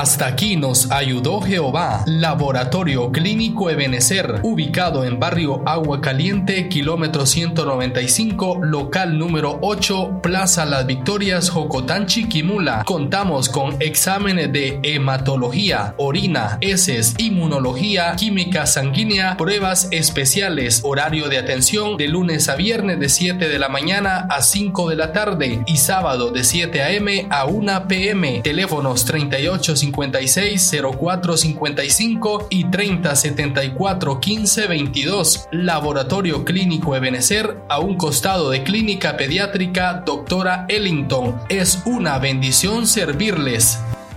Hasta aquí nos ayudó Jehová. Laboratorio Clínico Ebenecer, ubicado en barrio Agua Caliente, kilómetro 195, local número 8, Plaza Las Victorias, Jocotán, Chiquimula. Contamos con exámenes de hematología, orina, heces, inmunología, química sanguínea, pruebas especiales. Horario de atención de lunes a viernes de 7 de la mañana a 5 de la tarde y sábado de 7 a.m. a 1 p.m. Teléfonos 3856-0455 y 3074-1522. Laboratorio Clínico Ebenecer, a un costado de Clínica Pediátrica Doctora Ellington. Es una bendición servirles.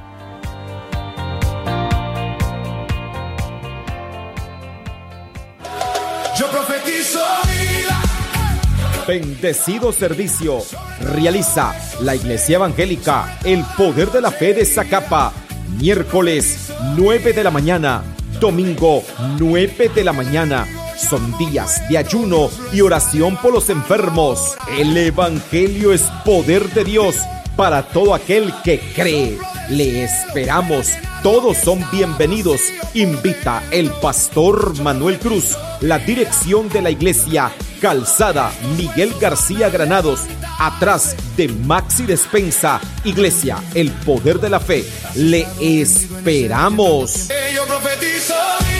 Yo profetizo vida. Bendecido servicio realiza la Iglesia Evangélica El Poder de la Fe de Zacapa, miércoles 9 de la mañana, domingo 9 de la mañana. Son días de ayuno y oración por los enfermos. El Evangelio es poder de Dios para todo aquel que cree. Le esperamos. Todos son bienvenidos. Invita el pastor Manuel Cruz. La dirección de la iglesia, Calzada Miguel García Granados, atrás de Maxi Despensa. Iglesia El Poder de la Fe. Le esperamos. Yo profetizo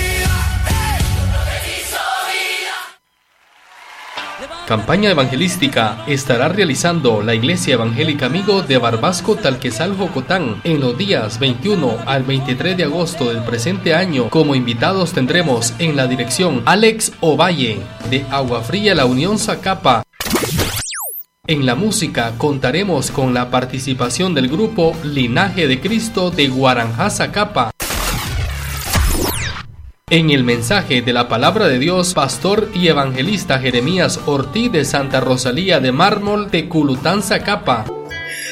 Campaña evangelística estará realizando la Iglesia Evangélica Amigo de Barbasco, Talquezal, Jocotán en los días 21 al 23 de agosto del presente año. Como invitados tendremos en la dirección Alex Ovalle de Agua Fría La Unión Zacapa. En la música contaremos con la participación del grupo Linaje de Cristo de Guaranjá, Zacapa. En el mensaje de la palabra de Dios, pastor y evangelista Jeremías Ortiz de Santa Rosalía de Mármol, Teculután, Zacapa.